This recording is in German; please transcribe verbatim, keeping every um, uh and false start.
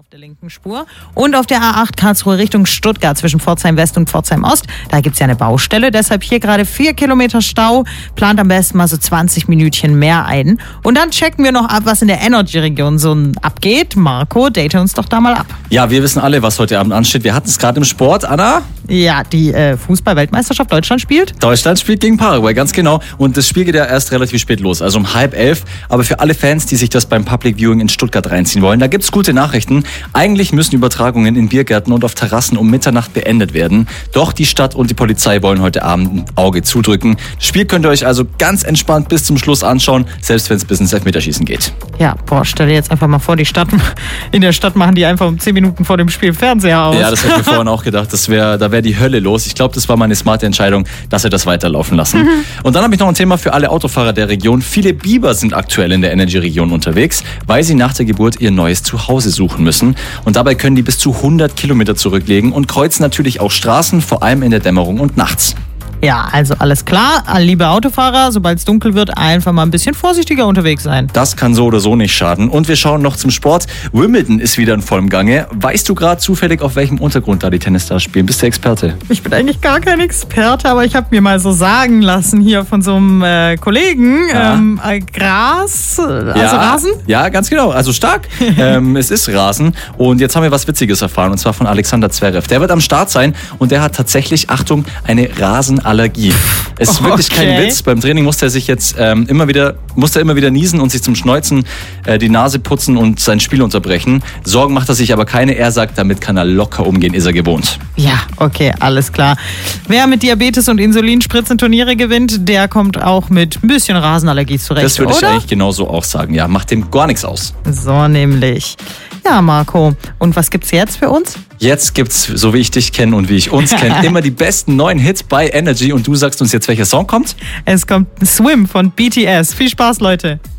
auf der linken Spur. Und auf der A acht Karlsruhe Richtung Stuttgart zwischen Pforzheim West und Pforzheim Ost. Da gibt es ja eine Baustelle, deshalb hier gerade vier Kilometer Stau. Plant am besten mal so zwanzig Minütchen mehr ein. Und dann checken wir noch ab, was in der Energy-Region so abgeht. Marco, date uns doch da mal ab. Ja, wir wissen alle, was heute Abend ansteht. Wir hatten es gerade im Sport, Anna. Ja, die äh, Fußball-Weltmeisterschaft Deutschland spielt. Deutschland spielt gegen Paraguay, ganz genau. Und das Spiel geht ja erst relativ spät los, also um halb elf. Aber für alle Fans, die sich das beim Public Viewing in Stuttgart reinziehen wollen, da gibt's gute Nachrichten. Eigentlich müssen Übertragungen in Biergärten und auf Terrassen um Mitternacht beendet werden. Doch die Stadt und die Polizei wollen heute Abend ein Auge zudrücken. Das Spiel könnt ihr euch also ganz entspannt bis zum Schluss anschauen, selbst wenn es bis ins Elfmeterschießen geht. Ja, boah, stell dir jetzt einfach mal vor, die Stadt, in der Stadt machen die einfach um zehn Minuten vor dem Spiel Fernseher aus. Ja, das habe ich mir vorhin auch gedacht. Das wär, da wäre die Hölle los. Ich glaube, das war meine smarte Entscheidung, dass wir das weiterlaufen lassen. Mhm. Und dann habe ich noch ein Thema für alle Autofahrer der Region. Viele Biber sind aktuell in der Energy-Region unterwegs, weil sie nach der Geburt ihr neues Zuhause suchen müssen. Und dabei können die bis zu hundert Kilometer zurücklegen und kreuzen natürlich auch Straßen, vor allem in der Dämmerung und nachts. Ja, also alles klar. Liebe Autofahrer, sobald es dunkel wird, einfach mal ein bisschen vorsichtiger unterwegs sein. Das kann so oder so nicht schaden. Und wir schauen noch zum Sport. Wimbledon ist wieder in vollem Gange. Weißt du gerade zufällig, auf welchem Untergrund da die Tennisstars spielen? Bist du Experte? Ich bin eigentlich gar kein Experte, aber ich habe mir mal so sagen lassen hier von so einem äh, Kollegen, ja. ähm, äh, Gras, also ja, Rasen? Ja, ganz genau. Also stark. ähm, es ist Rasen. Und jetzt haben wir was Witziges erfahren, und zwar von Alexander Zverev. Der wird am Start sein und der hat tatsächlich, Achtung, eine Rasenallergie. Es ist wirklich Okay. kein Witz. Beim Training musste er sich jetzt ähm, immer wieder, musste er immer wieder niesen und sich zum Schneuzen äh, die Nase putzen und sein Spiel unterbrechen. Sorgen macht er sich aber keine. Er sagt, damit kann er locker umgehen, ist er gewohnt. Ja, okay, alles klar. Wer mit Diabetes und Insulinspritzen Turniere gewinnt, der kommt auch mit ein bisschen Rasenallergie zurecht, Das würde ich oder? eigentlich genauso auch sagen. Ja, macht dem gar nichts aus. So nämlich. Ja, Marco. Und was gibt's jetzt für uns? Jetzt gibt's, so wie ich dich kenne und wie ich uns kenne, immer die besten neuen Hits bei Energy. Und du sagst uns jetzt, welcher Song kommt? Es kommt Swim von B T S. Viel Spaß, Leute.